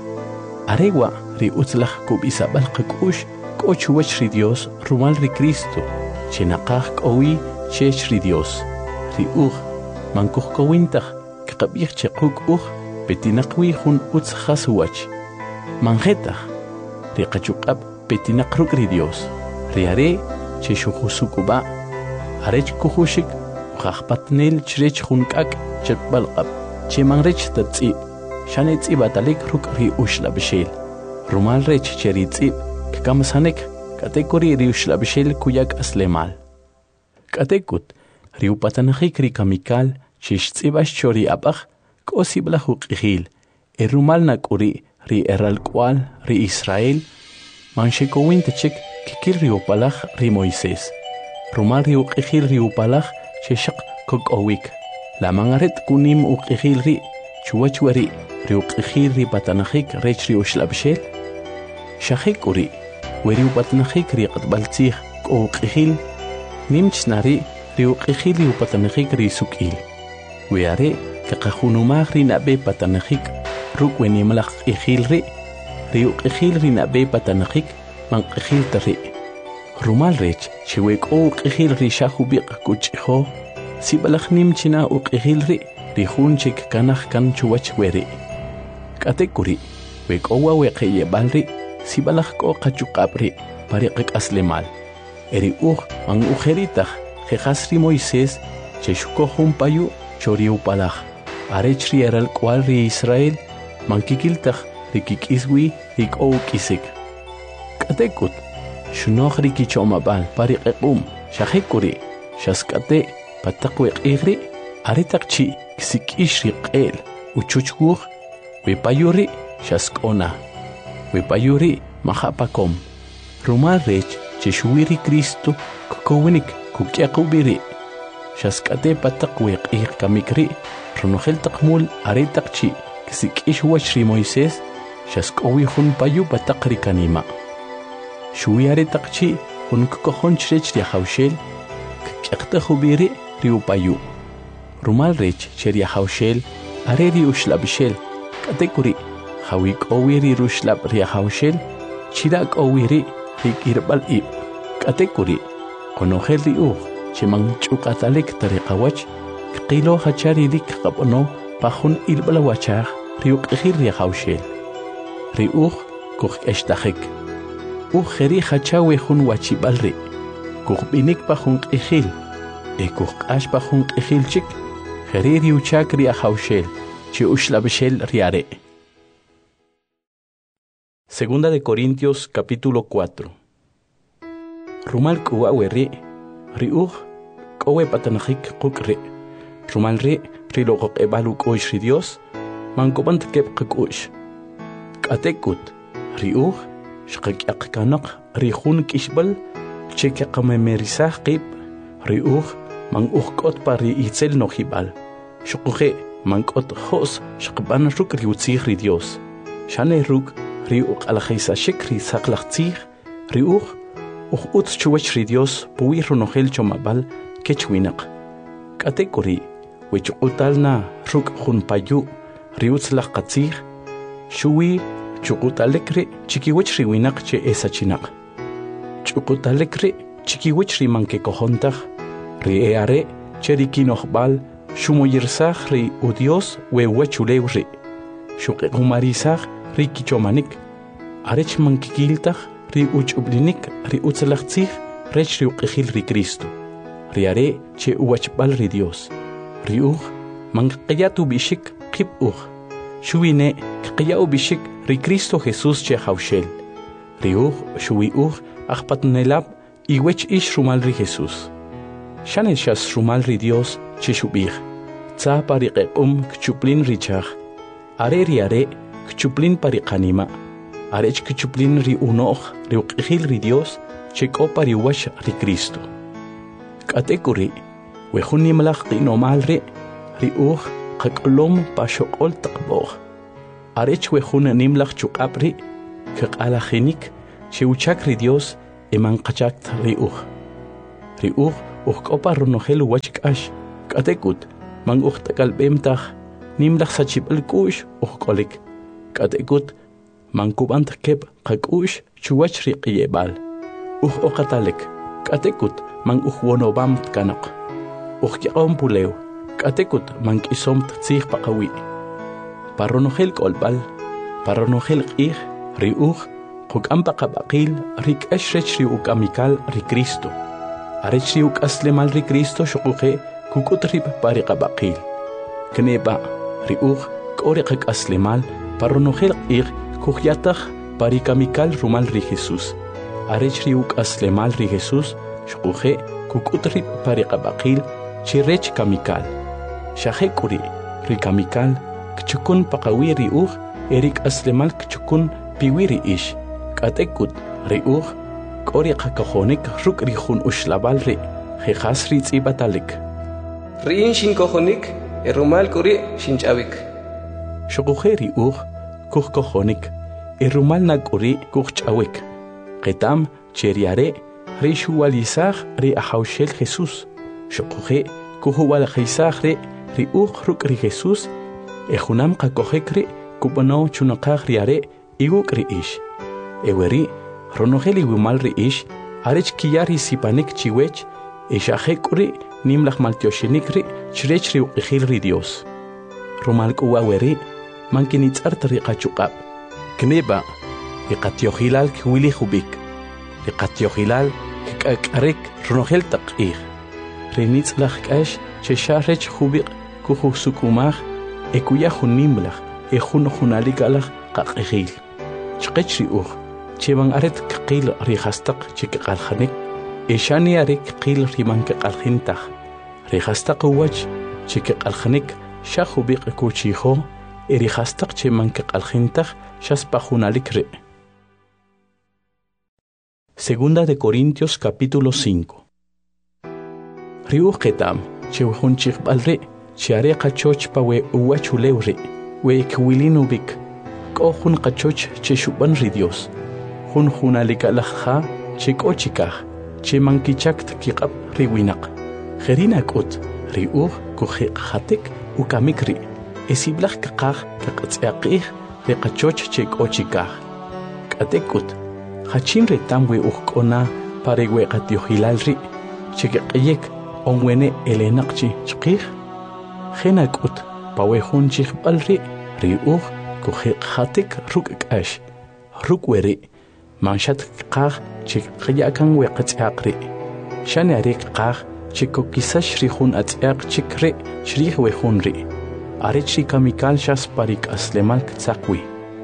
arewa ri utzlakh kubisabal qakush kochu wech ri Dios rumal ri Cristo chenaqakh kowi chech ri Dios ri ugh man kuhkowintach kaqabikh chequk ugh petinaqwi hun utz khaswach manjetach ri qachuqab petinaqruk ri Dios ri are che shukusukuba arech kuhushik khaqpatnel chrech hunkak chekbalqab che mangrech tatsi shane tsibatalik ruk ri ushlabshel rumal rech cheri tsib kamsanek kategori ri ushlabshel kuyak aslemal katekut ri upatanakh ri kamikal chish tsibash chori abakh kosibla huqihil erumal nakuri ri eralkwal ri Israel manshekowin tchik kikil ri upalakh ri Moisés rumal ri uqihil ri upalakh cheshaq kokowik la mangaret kunim uqihil ri chuwachwari ri uqihil ri patanakhik rech ri ushlabshel shakhikuri weri upatanakhik ri qatbaltsikh uqihil nimchnari ri uqihil ri upatanakhik ri sukil weare kaqahunumag ri nabe patanakhik ruk wenimlaq ihil ri ri uqihil ri nabe patanakhik manqihil tari rumal rech chiwek uqihil ri shahubiq kuchho sibalakh nimchina uqihil ri ri hunchik kanakh kan chuwach weri katekuri wek owa weqeye balri sibalakh ko qachuqabri pariqik aslemal eri ugh an ujeritach jehasri Moisés cheshuko humpayu chori upalakh arech ri eral kwal ri Israel mankikiltach rikikiswi rik ou kisik katekut shunokh rikichomabal pariqequm shahikuri shaskate pataqweq igri aritaqchi kisikish riqel uchuchguh wipayuri shaskona wipayuri mahapakom rumal rech cheshuwiri Cristo kokowinik kukyaqubiri shaskate pataqweq ig kamikri runohel taqmul aritaqchi kisikish wachri Moisés shaskowi hun payu pataqri kanima shuwi aritaqchi hun kokohon chrech ri hawshel kyaqta khubiri ri upayu rumal rech cheria hawshel are ri ushlabshel katekuri hawi kowiri rushlab ri hawshel chira kowiri ri kirbal ib katekuri konohel ri ugh chimang chukatalik tariqawach qilo hachari lik qabno pahun ilbala wachar ri uqihir ri hawshel ri ugh kuh eshtahik ugh kheri hachawi hun wachibalri kuh binik pahun qihil e kuh qash pahun qihil chik kheri ri uchak ri hawshel chi ushlabshel riare. Segunda de Corintios capítulo cuatro. Rumal kuwa weri ri ugh kowe patanahik qukri rumal ri ri loqoq ebalu koish ri Dios mankobant kep qkush katekut ri ugh shqaq kanaq ri khun kishbal cheke qamemerisah qib ri ugh man ugh kot pari itzel nohibal shuqhe man kot khos shqban ruk ri utzih ri Dios shane ruk ri ugh alkhisa shikri saqlaqtzih ri ugh ugh utz chuwach ri Dios puwi runohel chomabal kechwinaq katekuri wichuqtalna ruk khun payu ri utzlaq qatzih shuwi chuqutalekri chikiwich ri winaq che esachinaq chuqutalekri chikiwich ri manke kohontaq ri eare cheri kinohbal shumoyirsaq ri u Dios we wachulewri shuqequmarisaq ri kichomanik arech mankikiltaq ri uchublinik ri utzlaqtzih rech ri uqihil ri Cristo ri are che uwachbal ri Dios ri ugh manqiyatu bishik qib ugh shuwine qiyau bishik ri Cristo Jesús che hawshel ri ugh shuwi ugh aqpatnelab iwech ish rumal ri Jesús shane shas rumal ri Dios che shubig tsa pariqequm kchuplin richach are ri are kchuplin pariqanima arech kchuplin ri unoh ri uqihil ri Dios che kopa ri wash ri Cristo katekuri wehuni malaq qinomal ri ri ugh qaqlom pashoqol taqbog arech wehun nimlaq chuqapri qaqalajinik che uchak ri Dios eman qachakt riuj. Riuj uqopa ronojel wachkash katekut man uqtakalbemtaj nimlaj sachibal kush uqolik katekut man kubant kep qakush chuwach riqyebal uj oqatalik katekut man uwonobam kanaq uj yaqom pulew katekut man kisomt tsig paqawi paronojel kolbal paronojel qih riuj quk'ampa qabaqil rik'ash rech riuk amikal ri Cristo arech riuk aslemal ri Cristo shuquje kukutrib pari qabaqil kneba riuj k'ori qak aslemal paronojel qih kujataj pari kamikal rumal ri Jesus arech riuk aslemal ri Jesus shuquje kukutrib pari qabaqil chirech kamikal shajekuri ri kamikal kchukun paqawi riuj erik aslemal kchukun piwiri ish katekut riuj k'ori qakajonik ruk' rijun uxlabal ri jejas ri tz'ibatalik ri'in xinkojonik erumal k'uri xinch'awik xuquje riuj kujkojonik erumal nak'uri kujch'awik qetam cheriare ri xuwalisaj ri ajawxel Jesús xuquje kujuwalajisaj ri riuj ruk' ri Jesús ejunam qakojek ri kub'onow chunaqaj riare iwuk' ri ix eweri ronojel iwimal ri ix arech kiyar isipanik chiwech exajek'uri nimlaj maltioxinik ri chirech ri uq'ijil ri Dios rumal k'uwaweri man kinitz'art ri qachuq'ab' kneba ri qatyoqilal kwili jubik ri qatyoqilal k'ak'arek ronojel taq q'ij ri nitz'laj k'ax chexaj rech jubiq kujusuk'umaj ekuya jun nimlaj ejun junalikalaj qaq'ijil chqech ri uj cheban aret qil ri hastaq chikqaljanik eshani arek qil ri man qaljintaj ri hastaq wach chikqaljanik shajubiq kuchijo eri hastaq cheman qaljintaj shaspa junalik ri Segunda de Corintios capítulo cinco. Ri uj qetam chewjun chiqbal ri chiare qachoch pa we uwachulew ri we kwilinu-bik k'ojun qachoch chexuban ri Dios jun junalikalajja chek'ochikaj cheman kichakt kiq'ab ri winaq jerina k'ut ri uj kujeqjatik ukamik ri esiblaj kaqaj kaq'tz'yaqij ri qachoch chek'ochikaj k'atek'ut jachin ri tam we uj k'ona pare we qatyoqilal ri chekeq'yek onwene elenaqchi chqij jena k'ut pa we jun chijb'al ri ri uj kujeqjatik ruk' k'ax ruk' weri manshat qaj chikqyakan we qatz'yaq ri shani are qaj chikokisash ri jun atz'yaq chik ri shrij we jun ri arech ri kamikal shas parik aslemal ktzaqwi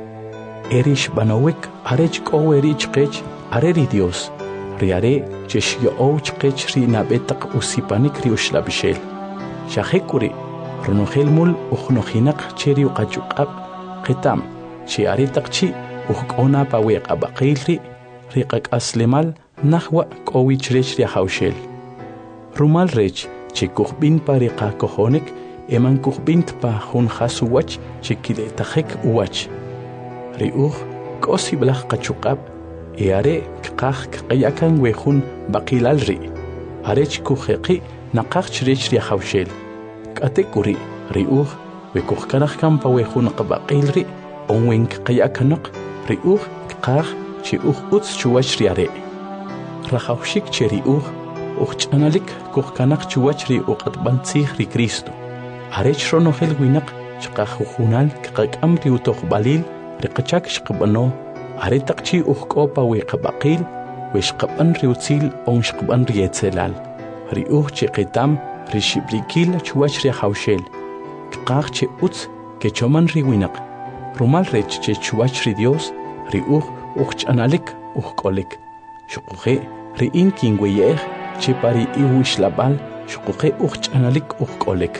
erish banowik arech k'oweri chqech are ri Dios ri are chexyo'ow chqech ri nab'etaq usipanik ri uxlab'ixel xajek'uri ronojel mul ujnojinaq che ri uqachuq'ab' qetam chi are taq chi uq'ona pa we qabaqil ri ri qak'aslemal najwa k'owi chirech ri ajawxel rumal rech chi kujb'in pa ri qakojonik eman kujb'int pa jun jas uwach chi kile'tajek uwach ri uj k'osiblaj qachuq'ab' e are kqaj kqayakan we jun baqilal ri arech kujeqi naqaj chirech ri ajawxel k'atek'uri ri uj we kujkanajkan pa we jun qabaqil ri onwen kqayakanaq ri uj kqaj chi uj utz chuwach ri are rajawxik che ri uj uj ch'analik kujkanaq chuwach ri uq'atb'antzij ri Cristo arech ronojel winaq chqaj ujunal kqak'am ri utojb'alil ri qachak xqab'ano are taq chi uj k'o pa we qabaqil we xqab'an ri utzil on xqab'an ri etzelal ri uj chi qetam ri xib'likil chuwach ri ajawxel kqaj chi utz kechoman ri winaq rumal rech che chuwach ri Dios ri uj uj ch'analik uj k'olik xuquje ri in kinweyej che pari iwixlab'al xuquje uj ch'analik uj k'olik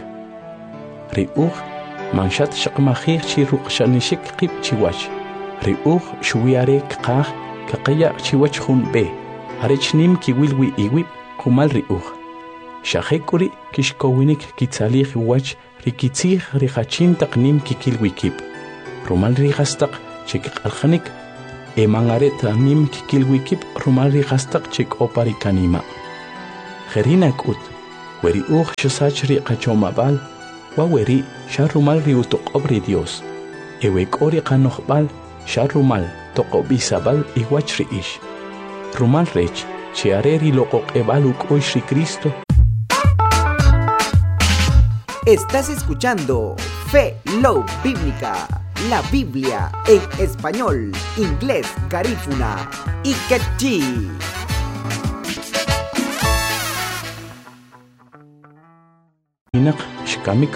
ri uj manshat xaqmajij chi ruqxanixik qib' chiwach ri uj xuwiare kqaj kaqaya chiwach jun b'e arech nim kiwilwi iwib' jumal ri uj xajek'uri kixkowinik kitzalij wach ri kitzij ri jachin taq nim kikilwi kib' rumal ri hastaq chi kiq'aljanik e mangareta mim kikilwikip rumal riqastaq chik opari kanima. Gerinak ut, weri uj shasach riqachomabal, wa weri sharumal riutok obri Dios. Ewek ori qanoqbal sharumal toqobisabal iwach riish. Rumal rech, cheareri loqoq ebaluk oishri Cristo. Estás escuchando Fe Love Bíblica, la Biblia en español, inglés, garífuna y quechí. Inak shkamik